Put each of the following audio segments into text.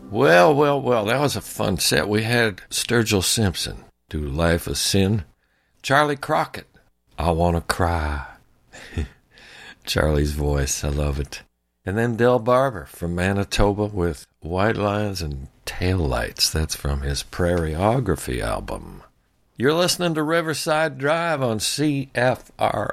Well, that was a fun set. We had Sturgill Simpson do Life of Sin. Charlie Crockett, I Wanna Cry. Charlie's voice, I love it. And then Del Barber from Manitoba with White Lines and Taillights. That's from his Prairieography album. You're listening to Riverside Drive on CFRO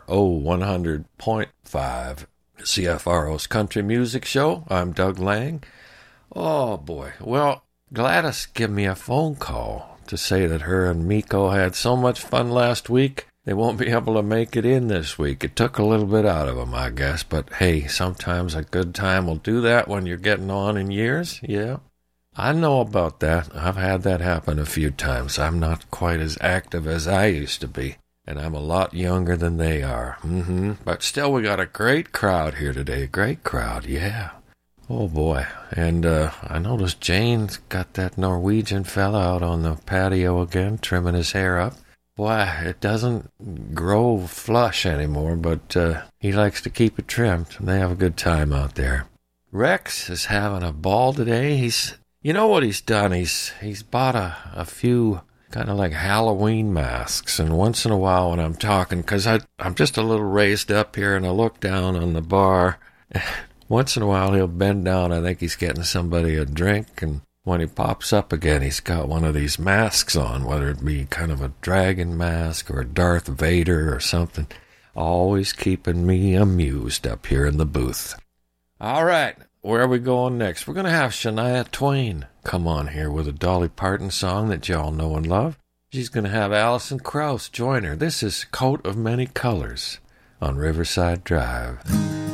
100.5, CFRO's country music show. I'm Doug Lang. Oh, boy. Well, Gladys gave me a phone call to say that her and Miko had so much fun last week, they won't be able to make it in this week. It took a little bit out of them, I guess. But, hey, sometimes a good time will do that when you're getting on in years. Yeah, I know about that. I've had that happen a few times. I'm not quite as active as I used to be, and I'm a lot younger than they are. But still, we got a great crowd here today. Great crowd, yeah. Oh, boy. And I noticed Jane's got that Norwegian fella out on the patio again, trimming his hair up. Boy, it doesn't grow flush anymore, but he likes to keep it trimmed. They have a good time out there. Rex is having a ball today. You know what he's done? He's bought a few kind of like Halloween masks, and once in a while when I'm talking, because I'm just a little raised up here, and I look down on the bar, once in a while he'll bend down. I think he's getting somebody a drink, and when he pops up again, he's got one of these masks on, whether it be kind of a dragon mask or a Darth Vader or something. Always keeping me amused up here in the booth. All right, where are we going next? We're going to have Shania Twain come on here with a Dolly Parton song that y'all know and love. She's going to have Alison Krauss join her. This is Coat of Many Colors on Riverside Drive.